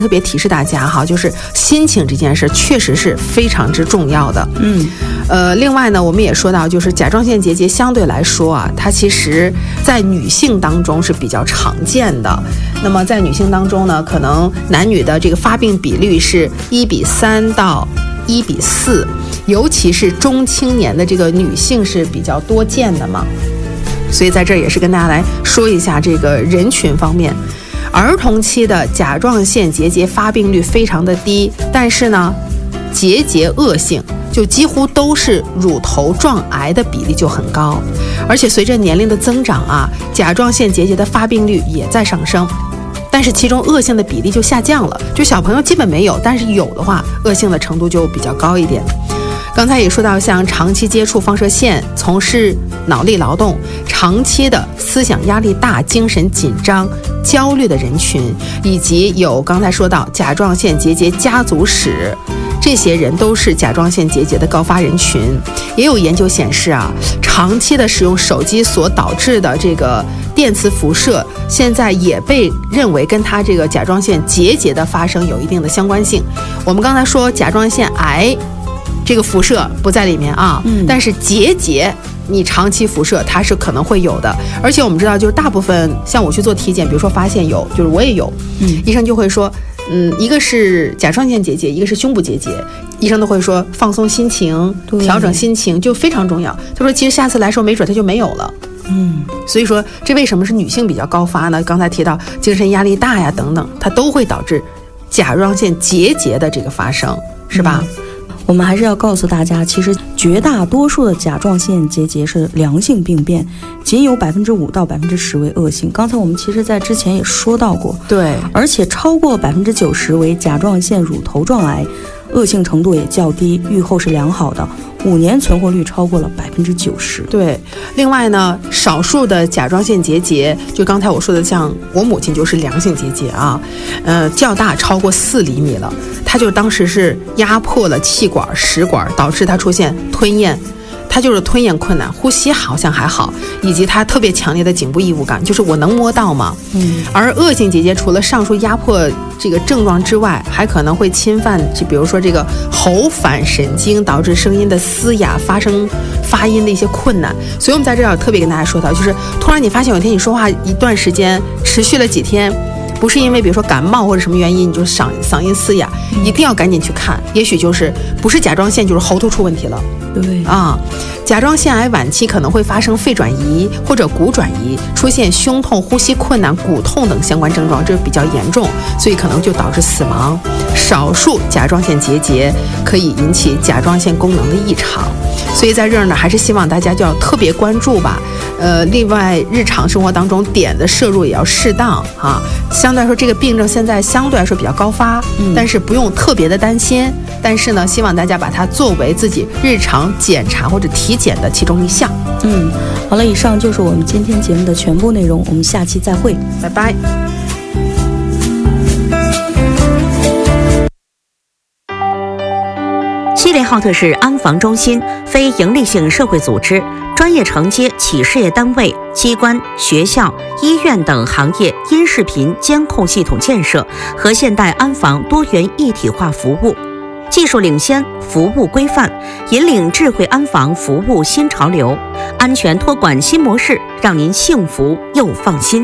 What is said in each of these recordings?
特别提示大家哈，就是心情这件事确实是非常之重要的。另外呢，我们也说到，就是甲状腺结节相对来说啊，它其实在女性当中是比较常见的。那么在女性当中呢，可能男女的这个发病比率是1:3到1:4，尤其是中青年的这个女性是比较多见的嘛。所以在这儿也是跟大家来说一下这个人群方面。儿童期的甲状腺结节发病率非常的低，但是呢，结节恶性就几乎都是乳头状癌的比例就很高，而且随着年龄的增长啊，甲状腺结节的发病率也在上升，但是其中恶性的比例就下降了，就小朋友基本没有，但是有的话，恶性的程度就比较高一点。刚才也说到，像长期接触放射线、从事脑力劳动、长期的思想压力大、精神紧张、焦虑的人群，以及有刚才说到甲状腺结节家族史，这些人都是甲状腺结节的高发人群。也有研究显示啊，长期的使用手机所导致的这个电磁辐射，现在也被认为跟它这个甲状腺结节的发生有一定的相关性。我们刚才说甲状腺癌这个辐射不在里面啊，但是结节你长期辐射它是可能会有的。而且我们知道，就是大部分像我去做体检，比如说发现有，就是我也有，医生就会说，一个是甲状腺结节，一个是胸部结节，医生都会说放松心情，调整心情就非常重要。他说其实下次来说没准它就没有了。所以说这为什么是女性比较高发呢？刚才提到精神压力大呀等等，它都会导致甲状腺结节的这个发生，是吧？ 我们还是要告诉大家，其实绝大多数的甲状腺结节是良性病变，仅有5%到10%为恶性。刚才我们其实在之前也说到过， 对， 而且超过90%为甲状腺乳头状癌，恶性程度也较低，预后是良好的，5年存活率超过了90%。 对，另外呢，少数的甲状腺结节，就刚才我说的，像我母亲就是良性结节啊，较大超过4厘米了，她就当时是压迫了气管、食管，导致她出现吞咽。他就是吞咽困难，呼吸好像还好，以及他特别强烈的颈部异物感，就是我能摸到吗？而恶性结节除了上述压迫这个症状之外，还可能会侵犯，就比如说这个喉返神经，导致声音的嘶哑，发音的一些困难。所以我们在这儿要特别跟大家说到，就是突然你发现有一天你说话一段时间持续了几天，不是因为比如说感冒或者什么原因你就嗓音嘶哑，一定要赶紧去看，也许就是不是甲状腺就是喉头出问题了。 对啊，甲状腺癌晚期可能会发生肺转移或者骨转移，出现胸痛、呼吸困难、骨痛等相关症状，这比较严重，所以可能就导致死亡。少数甲状腺结节可以引起甲状腺功能的异常，所以在这儿呢，还是希望大家就要特别关注吧。另外日常生活当中碘的摄入也要适当啊。相对来说，这个病症现在相对来说比较高发，但是不用特别的担心。但是呢，希望大家把它作为自己日常检查或者体检的其中一项。 好了，以上就是我们今天节目的全部内容，我们下期再会， 拜拜。 锡林浩特市安防中心非营利性社会组织，专业承接企事业单位、机关、学校、医院等行业音视频监控系统建设和现代安防多元一体化服务，技术领先，服务规范，引领智慧安防服务新潮流，安全托管新模式，让您幸福又放心。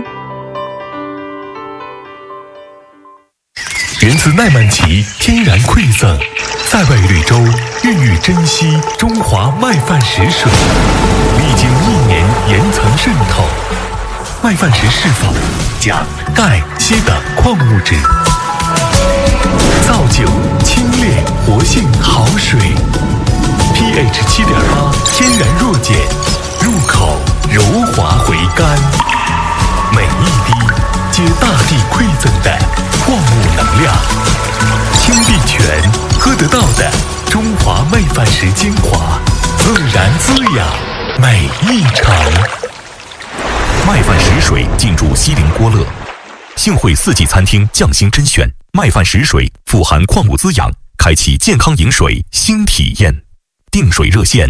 源自奈曼奇天然馈赠，在外绿洲孕育珍惜中华麦饭石水，历经1年岩层渗透，麦饭石释放钾、钙、硒等矿物质，造就清冽活性好水。pH 7.8，天然弱碱，入口柔滑回甘，每一滴皆大地馈赠的矿物能量，听碧泉喝得到的中华麦饭石精华，自然滋养每一程。麦饭石水进驻锡林郭勒，幸会四季餐厅匠心甄选，麦饭石水富含矿物滋养，开启健康饮水新体验。订水热线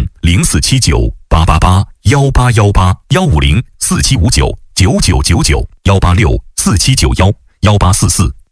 ：047988818815015047599999，18647911844。